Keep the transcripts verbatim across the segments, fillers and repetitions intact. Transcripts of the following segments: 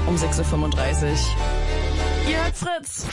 um sechs Uhr fünfunddreißig. Ihr hört Fritz.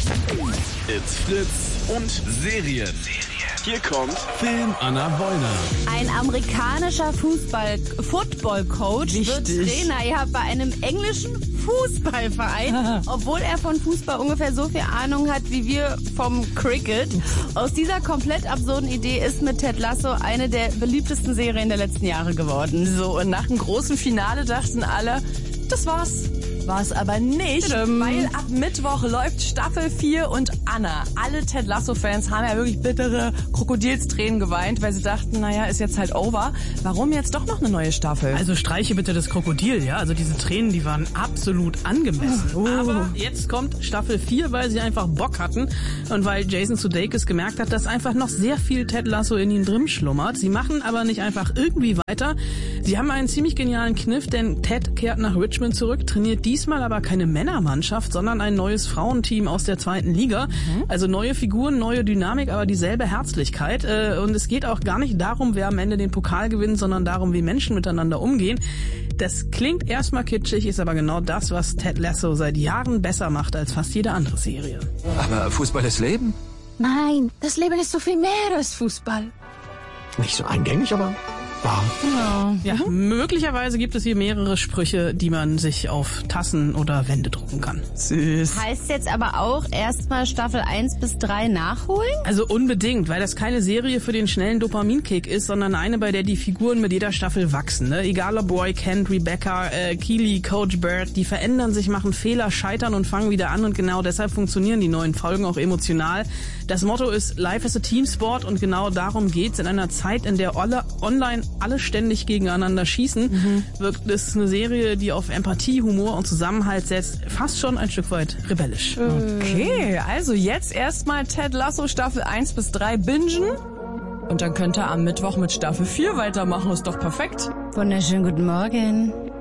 It's Fritz und Serien. Hier kommt Film Anna Wollner. Ein amerikanischer Fußball, Football-Coach wird Trainer ja, bei einem englischen Fußballverein, obwohl er von Fußball ungefähr so viel Ahnung hat wie wir vom Cricket. Aus dieser komplett absurden Idee ist mit Ted Lasso eine der beliebtesten Serien der letzten Jahre geworden. So, und nach dem großen Finale dachten alle, das war's. War es aber nicht, weil ab Mittwoch läuft Staffel vier und Anna. Alle Ted Lasso-Fans haben ja wirklich bittere Krokodilstränen geweint, weil sie dachten, naja, ist jetzt halt over. Warum jetzt doch noch eine neue Staffel? Also streiche bitte das Krokodil, ja? Also diese Tränen, die waren absolut angemessen. Oh. Aber jetzt kommt Staffel vier, weil sie einfach Bock hatten und weil Jason Sudeikis gemerkt hat, dass einfach noch sehr viel Ted Lasso in ihnen drin schlummert. Sie machen aber nicht einfach irgendwie weiter. Sie haben einen ziemlich genialen Kniff, denn Ted kehrt nach Richmond zurück, trainiert die Diesmal aber keine Männermannschaft, sondern ein neues Frauenteam aus der zweiten Liga. Mhm. Also neue Figuren, neue Dynamik, aber dieselbe Herzlichkeit. Und es geht auch gar nicht darum, wer am Ende den Pokal gewinnt, sondern darum, wie Menschen miteinander umgehen. Das klingt erstmal kitschig, ist aber genau das, was Ted Lasso seit Jahren besser macht als fast jede andere Serie. Aber Fußball ist Leben? Nein, das Leben ist so viel mehr als Fußball. Nicht so eingängig, aber wahr. Ja, ja mhm. Möglicherweise gibt es hier mehrere Sprüche, die man sich auf Tassen oder Wände drucken kann. Süß. Heißt jetzt aber auch erstmal Staffel eins bis drei nachholen? Also unbedingt, weil das keine Serie für den schnellen Dopaminkick ist, sondern eine, bei der die Figuren mit jeder Staffel wachsen. Ne? Egal ob Roy, Kent, Rebecca, äh, Keely, Coach Bird, die verändern sich, machen Fehler, scheitern und fangen wieder an und genau deshalb funktionieren die neuen Folgen auch emotional. Das Motto ist Life is a Teamsport und genau darum geht's. In einer Zeit, in der alle online alle ständig gegeneinander schießen, mhm. wirkt es eine Serie, die auf Empathie, Humor und Zusammenhalt setzt, fast schon ein Stück weit rebellisch. Okay, also jetzt erstmal Ted Lasso Staffel eins bis drei bingen und dann könnt ihr am Mittwoch mit Staffel vier weitermachen, ist doch perfekt. Wunderschönen guten Morgen.